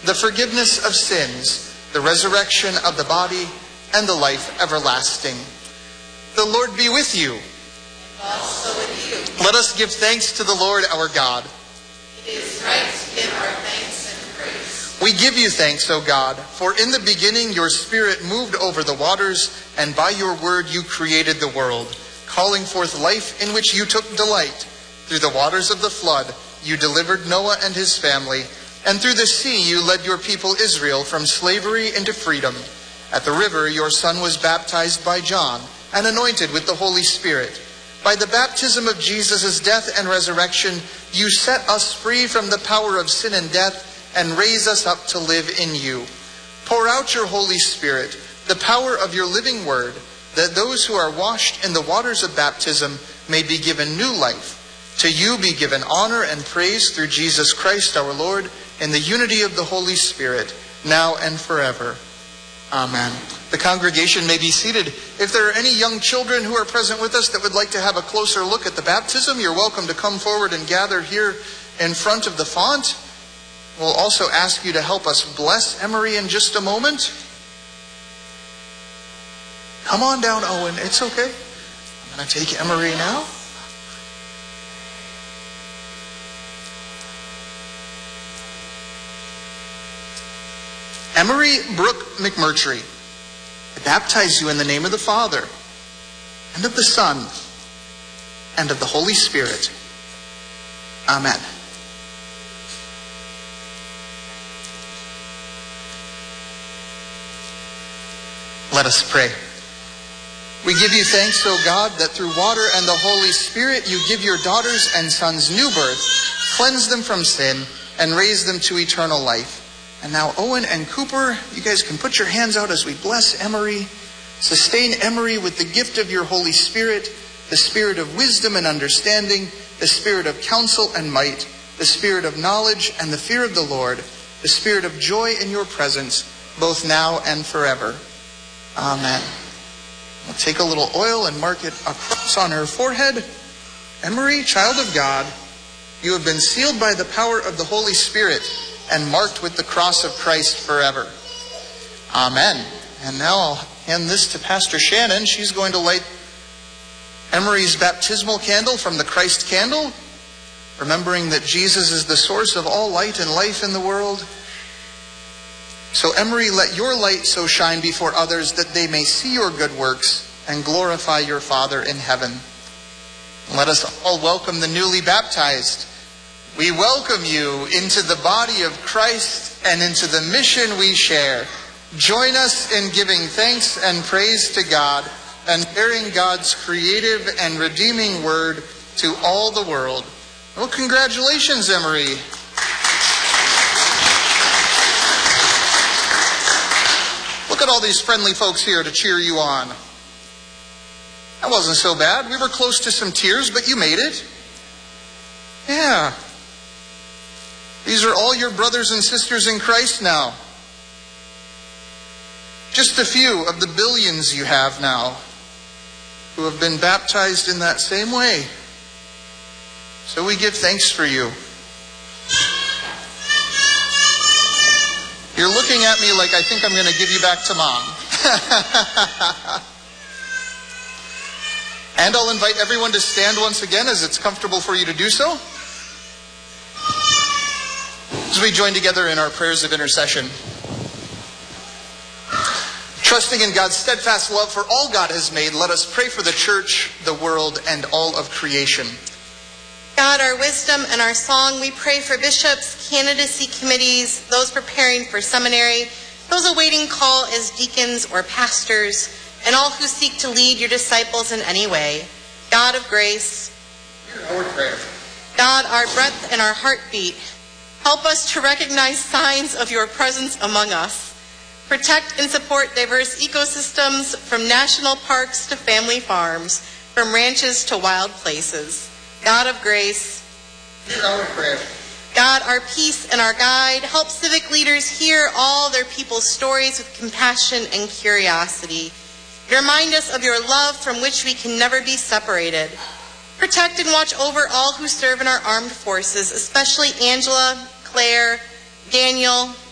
the forgiveness of sins, the resurrection of the body, and the life everlasting. The Lord be with you. Also with you. Let us give thanks to the Lord our God. It is right to give our thanks and praise. We give you thanks, O God, for in the beginning your Spirit moved over the waters, and by your word you created the world, calling forth life in which you took delight. Through the waters of the flood you delivered Noah and his family, and through the sea you led your people Israel from slavery into freedom. At the river your son was baptized by John and anointed with the Holy Spirit. By the baptism of Jesus' death and resurrection, you set us free from the power of sin and death and raise us up to live in you. Pour out your Holy Spirit, the power of your living word, that those who are washed in the waters of baptism may be given new life. To you be given honor and praise through Jesus Christ our Lord, in the unity of the Holy Spirit, now and forever. Amen. The congregation may be seated. If there are any young children who are present with us that would like to have a closer look at the baptism, you're welcome to come forward and gather here in front of the font. We'll also ask you to help us bless Emery in just a moment. Come on down, Owen. It's okay. I'm going to take Emery now. Emery Brooke McMurtry, I baptize you in the name of the Father, and of the Son, and of the Holy Spirit. Amen. Let us pray. We give you thanks, O God, that through water and the Holy Spirit you give your daughters and sons new birth, cleanse them from sin, and raise them to eternal life. And now Owen and Cooper, you guys can put your hands out as we bless Emery. Sustain Emery with the gift of your Holy Spirit, the spirit of wisdom and understanding, the spirit of counsel and might, the spirit of knowledge and the fear of the Lord, the spirit of joy in your presence, both now and forever. Amen. We'll take a little oil and mark it a cross on her forehead. Emery, child of God, you have been sealed by the power of the Holy Spirit and marked with the cross of Christ forever. Amen. And now I'll hand this to Pastor Shannon. She's going to light Emery's baptismal candle from the Christ candle, remembering that Jesus is the source of all light and life in the world. So Emery, let your light so shine before others that they may see your good works and glorify your Father in heaven. Let us all welcome the newly baptized. We welcome you into the body of Christ and into the mission we share. Join us in giving thanks and praise to God and bearing God's creative and redeeming word to all the world. Well, congratulations, Emery. Look at all these friendly folks here to cheer you on. That wasn't so bad. We were close to some tears, but you made it. Yeah. These are all your brothers and sisters in Christ now. Just a few of the billions you have now who have been baptized in that same way. So we give thanks for you. You're looking at me like I think I'm going to give you back to Mom. And I'll invite everyone to stand once again as it's comfortable for you to do so, as we join together in our prayers of intercession. Trusting in God's steadfast love for all God has made, let us pray for the church, the world, and all of creation. God, our wisdom and our song, we pray for bishops, candidacy committees, those preparing for seminary, those awaiting call as deacons or pastors, and all who seek to lead your disciples in any way. God of grace, Hear our prayer. God, our breath and our heartbeat, help us to recognize signs of your presence among us. Protect and support diverse ecosystems, from national parks to family farms, from ranches to wild places. God of grace, Hear our prayer. God, our peace and our guide, help civic leaders hear all their people's stories with compassion and curiosity. Remind us of your love from which we can never be separated. Protect and watch over all who serve in our armed forces, especially Angela, Claire, Daniel,